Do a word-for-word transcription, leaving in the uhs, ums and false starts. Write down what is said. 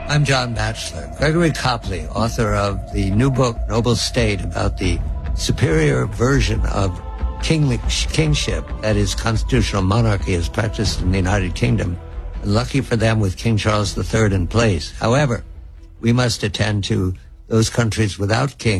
I'm John Batchelor. Gregory Copley, author of the new book, Noble State, about the superior version of king- kingship, that is, constitutional monarchy as practiced in the United Kingdom. And lucky for them with King Charles the Third in place. However, we must attend to those countries without kings.